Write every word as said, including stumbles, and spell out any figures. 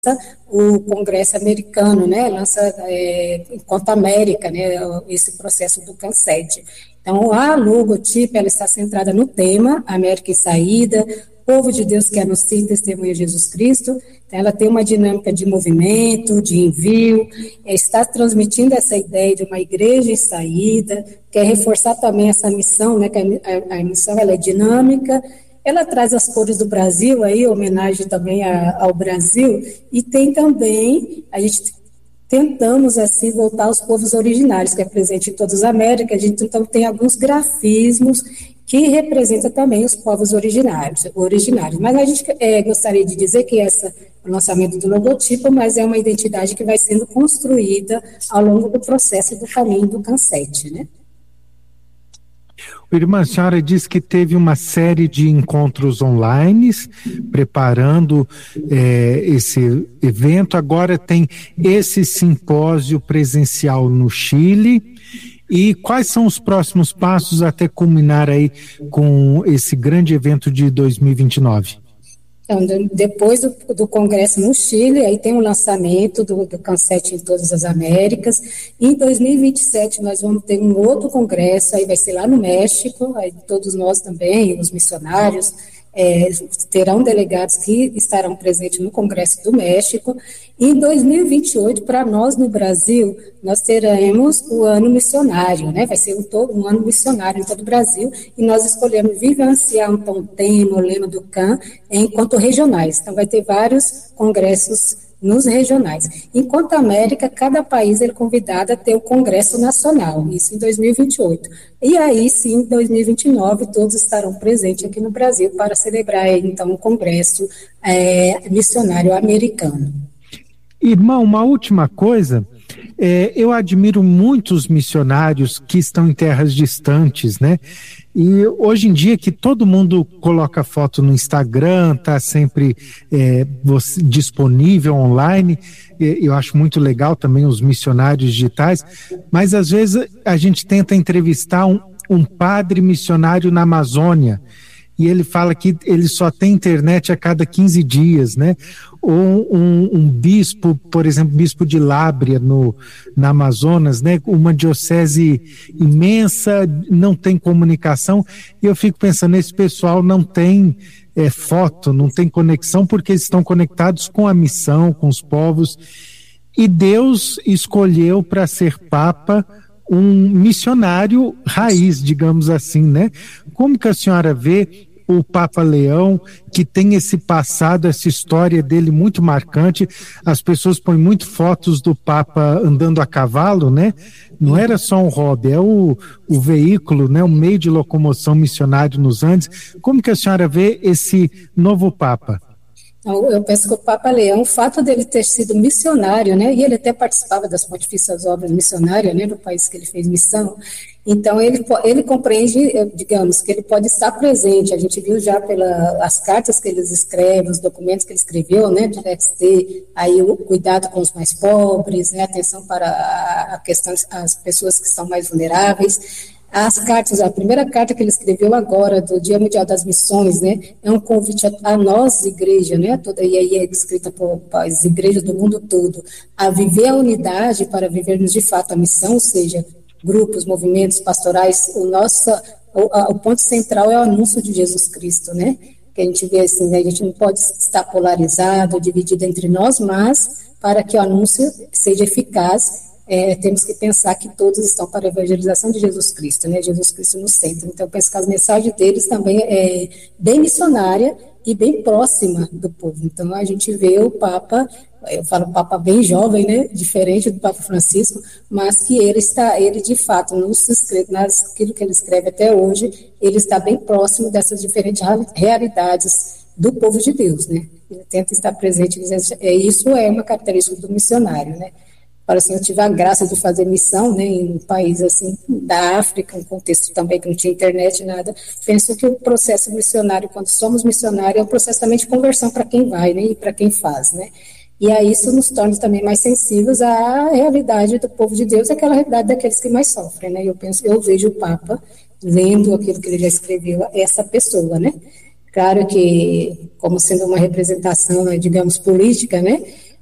o Congresso americano, né, lança é, enquanto América, né, esse processo do CANSET. Então, a logotipo, ela está centrada no tema América em Saída, povo de Deus que anuncia e testemunha Jesus Cristo. Então, ela tem uma dinâmica de movimento, de envio, está transmitindo essa ideia de uma igreja em saída, quer reforçar também essa missão, né, que a, a, a missão ela é dinâmica. Ela traz as cores do Brasil, aí, homenagem também a, ao Brasil, e tem também, a gente tentamos, assim, voltar aos povos originários, que é presente em todas as Américas. A gente, então, tem alguns grafismos que representam também os povos originários, originários. Mas a gente é, gostaria de dizer que esse o lançamento do logotipo, mas é uma identidade que vai sendo construída ao longo do processo do caminho do CANSET, né? Irmã, a senhora disse que teve uma série de encontros online preparando é, esse evento. Agora tem esse simpósio presencial no Chile. E quais são os próximos passos até culminar aí com esse grande evento de dois mil e vinte e nove? Então, depois do, do Congresso no Chile, aí tem o lançamento do, do CANSET em todas as Américas. Em dois mil e vinte e sete nós vamos ter um outro congresso, aí vai ser lá no México, aí todos nós também, os missionários, é, terão delegados que estarão presentes no Congresso do México. Em dois mil e vinte e oito, para nós no Brasil, nós teremos o ano missionário, né? Vai ser um, todo, um ano missionário em todo o Brasil, e nós escolhemos vivenciar então o tema, o lema do C A N, enquanto regionais. Então vai ter vários congressos nos regionais. Enquanto a América, cada país é convidado a ter o Congresso Nacional, isso em dois mil e vinte e oito. E aí, sim, em dois mil e vinte e nove, todos estarão presentes aqui no Brasil para celebrar, então, o Congresso é, Missionário Americano. Irmão, uma última coisa, é, eu admiro muitos missionários que estão em terras distantes, né? E hoje em dia que todo mundo coloca foto no Instagram, está sempre é, você, disponível online, eu acho muito legal também os missionários digitais, mas às vezes a gente tenta entrevistar um, um padre missionário na Amazônia, e ele fala que ele só tem internet a cada quinze dias, né? Ou um, um bispo, por exemplo, bispo de Lábrea, no, na Amazonas, né? Uma diocese imensa, não tem comunicação, e eu fico pensando, esse pessoal não tem é, foto, não tem conexão, porque eles estão conectados com a missão, com os povos, e Deus escolheu para ser Papa um missionário raiz, digamos assim, né? Como que a senhora vê o Papa Leão, que tem esse passado, essa história dele muito marcante? As pessoas põem muito fotos do Papa andando a cavalo, né? Não era só um hobby, é o, o veículo, né? O meio de locomoção missionário nos Andes. Como que a senhora vê esse novo Papa? Eu penso que o Papa Leão, o fato dele ter sido missionário, né, e ele até participava das pontifícias obras missionárias, né, do país que ele fez missão, então ele, ele compreende, digamos, que ele pode estar presente. A gente viu já pelas cartas que ele escreve, os documentos que ele escreveu, né, de ter aí o cuidado com os mais pobres, né, atenção para a questão, as pessoas que são mais vulneráveis. As cartas, a primeira carta que ele escreveu agora, do Dia Mundial das Missões, né, é um convite a, a nós, igreja, né, toda, e aí é escrita por, por as igrejas do mundo todo, a viver a unidade para vivermos de fato a missão, ou seja, grupos, movimentos pastorais. O nosso, o, a, o ponto central é o anúncio de Jesus Cristo, né, que a gente vê assim, né, a gente não pode estar polarizado, dividido entre nós, mas para que o anúncio seja eficaz, É, temos que pensar que todos estão para a evangelização de Jesus Cristo, né? Jesus Cristo no centro. Então, eu penso que as mensagens deles também é bem missionária e bem próxima do povo. Então, a gente vê o Papa, eu falo Papa bem jovem, né? Diferente do Papa Francisco, mas que ele está, ele de fato, naquilo que ele escreve até hoje, ele está bem próximo dessas diferentes realidades do povo de Deus, né? Ele tenta estar presente, isso é uma característica do missionário, né? Para assim, eu tive a graça de fazer missão, né, em um país assim da África, um contexto também que não tinha internet, nada. Penso que o processo missionário, quando somos missionários, é um processo também de conversão para quem vai, né, e para quem faz, né. E aí isso nos torna também mais sensíveis à realidade do povo de Deus, aquela realidade daqueles que mais sofrem, né. Eu penso, eu vejo o Papa lendo aquilo que ele já escreveu, essa pessoa, né. Claro que, como sendo uma representação, digamos, política, né,